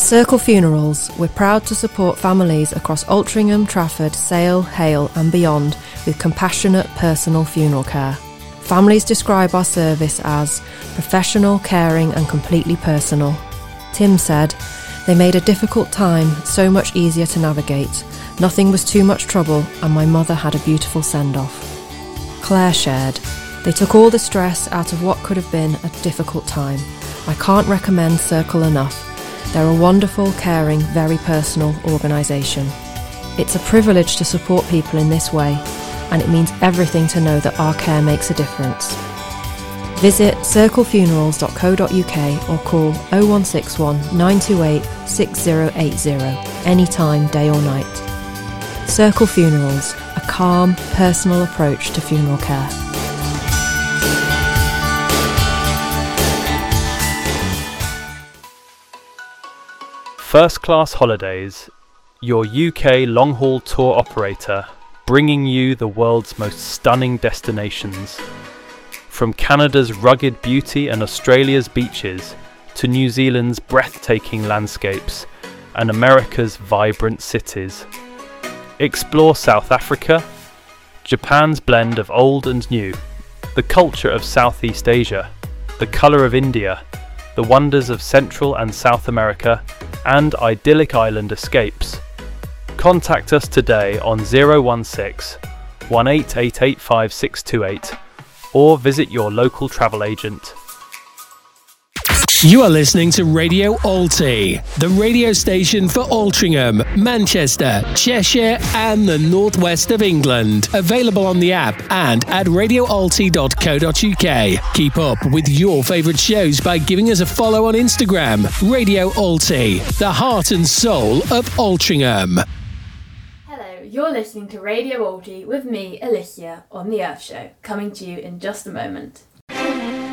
Circle Funerals, we're proud to support families across Altrincham, Trafford, Sale, Hale and beyond with compassionate personal funeral care. Families describe our service as professional, caring and completely personal. Tim said, "They made a difficult time so much easier to navigate. Nothing was too much trouble and my mother had a beautiful send-off." Claire shared, "They took all the stress out of what could have been a difficult time. I can't recommend Circle enough. They're a wonderful, caring, very personal organisation. It's a privilege to support people in this way, and it means everything to know that our care makes a difference." Visit circlefunerals.co.uk or call 0161 928 6080 anytime, day or night. Circle Funerals, a calm, personal approach to funeral care. First Class Holidays, your UK long-haul tour operator, bringing you the world's most stunning destinations. From Canada's rugged beauty and Australia's beaches to New Zealand's breathtaking landscapes and America's vibrant cities. Explore South Africa, Japan's blend of old and new, the culture of Southeast Asia, the colour of India, the wonders of Central and South America, and idyllic island escapes. Contact us today on 016 18885 or visit your local travel agent. You are listening to Radio Alty, the radio station for Altrincham, Manchester, Cheshire and the northwest of England. Available on the app and at radioalty.co.uk. Keep up with your favourite shows by giving us a follow on Instagram. Radio Alty, the heart and soul of Altrincham. Hello, you're listening to Radio Alty with me, Alicia, on The Earth Show, coming to you in just a moment.